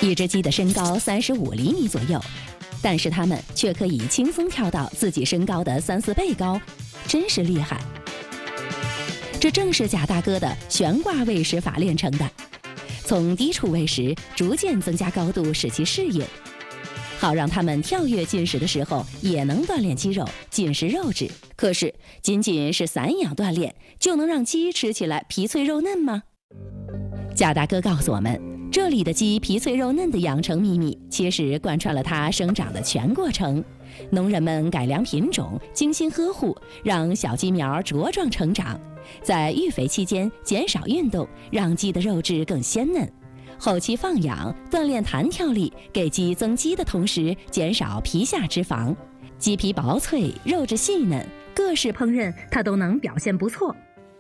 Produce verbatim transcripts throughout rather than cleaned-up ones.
一只鸡的身高三十五厘米左右，但是它们却可以轻松跳到自己身高的三四倍高，真是厉害。这正是贾大哥的悬挂喂食法练成的，从低处喂食，逐渐增加高度，使其适应，好让它们跳跃进食的时候也能锻炼肌肉，进食肉质。可是仅仅是散养锻炼，就能让鸡吃起来皮脆肉嫩吗？贾大哥告诉我们，这里的鸡皮脆肉嫩的养成秘密，其实贯穿了它生长的全过程。农人们改良品种，精心呵护，让小鸡苗茁壮成长。在育肥期间减少运动，让鸡的肉质更鲜嫩。后期放养，锻炼弹跳力，给鸡增肌的同时减少皮下脂肪。鸡皮薄脆，肉质细嫩，各式烹饪它都能表现不错。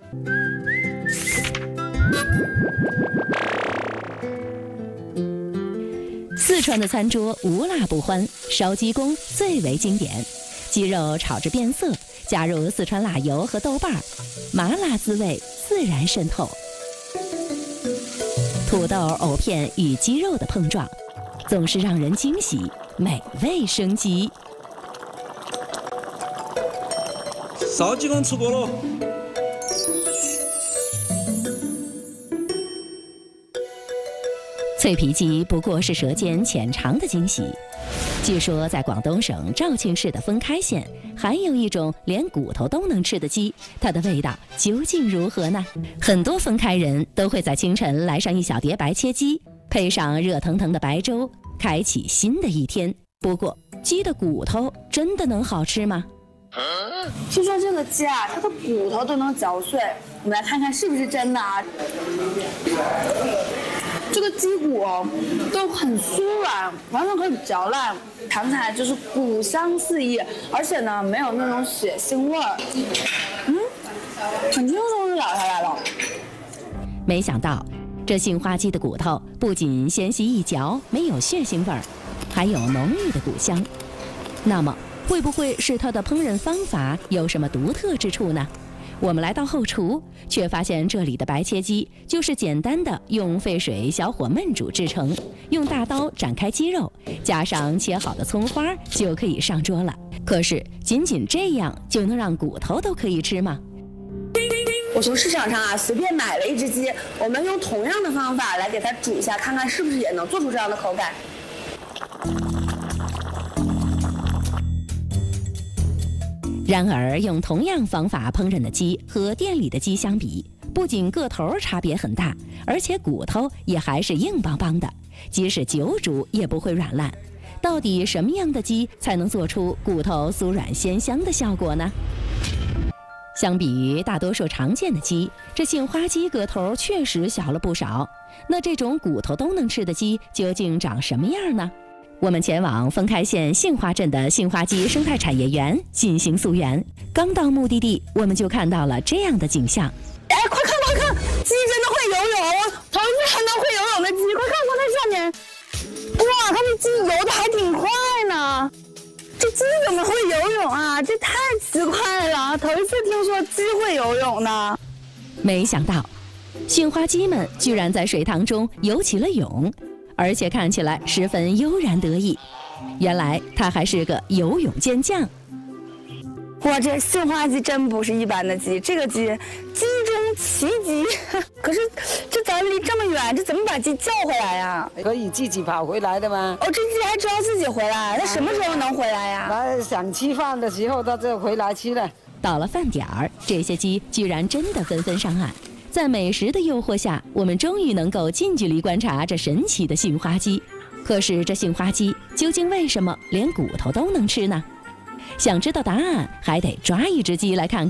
四川的餐桌无辣不欢，烧鸡公最为经典。鸡肉炒至变色，加入四川辣油和豆瓣，麻辣滋味自然渗透。土豆、藕片与鸡肉的碰撞，总是让人惊喜，美味升级。 烧鸡公出锅了。 脆皮鸡不过是舌尖浅尝的惊喜。据说在广东省肇庆市的封开县，还有一种连骨头都能吃的鸡，它的味道究竟如何呢？很多封开人都会在清晨来上一小碟白切鸡，配上热腾腾的白粥，开启新的一天。不过，鸡的骨头真的能好吃吗？ 听说这个鸡啊，它的骨头都能嚼碎，我们来看看是不是真的啊？这个鸡骨哦，都很酥软，完全可以嚼烂，尝起来就是骨香四溢，而且呢没有那种血腥味儿，嗯，很轻松就咬下来了。 没想到，这杏花鸡的骨头不仅纤细一嚼，没有血腥味儿，还有浓郁的骨香。那么，会不会是它的烹饪方法有什么独特之处呢？我们来到后厨，却发现这里的白切鸡就是简单的用沸水小火焖煮制成，用大刀展开鸡肉，加上切好的葱花就可以上桌了。可是仅仅这样就能让骨头都可以吃吗？ 我从市场上啊随便买了一只鸡，我们用同样的方法来给它煮一下，看看是不是也能做出这样的口感。 然而，用同样方法烹饪的鸡和店里的鸡相比，不仅个头差别很大，而且骨头也还是硬邦邦的，即使久煮也不会软烂。到底什么样的鸡才能做出骨头酥软鲜香的效果呢？相比于大多数常见的鸡，这杏花鸡个头确实小了不少。那这种骨头都能吃的鸡究竟长什么样呢？我们前往封开县杏花镇的杏花鸡生态产业园进行溯源。刚到目的地，我们就看到了这样的景象。 哎，快看快看，鸡真的会游泳！头一次看到会游泳的鸡，快看快看下面，哇，它的鸡游的还挺快呢。这鸡怎么会游泳啊？这太奇怪了，头一次听说鸡会游泳呢。 没想到，杏花鸡们居然在水塘中游起了泳。而且看起来十分悠然得意，原来他还是个游泳健将。 哇，这杏花鸡真不是一般的鸡，这个鸡鸡中奇鸡。可是这咱离这么远，这怎么把鸡叫回来呀？ 可以自己跑回来的吗？ 哦，这鸡还知道自己回来，那什么时候能回来呀？ 那想吃饭的时候，它就回来吃了。 到了饭点儿，这些鸡居然真的纷纷上岸。在美食的诱惑下，我们终于能够近距离观察这神奇的杏花鸡。可是这杏花鸡究竟为什么连骨头都能吃呢？想知道答案，还得抓一只鸡来看看。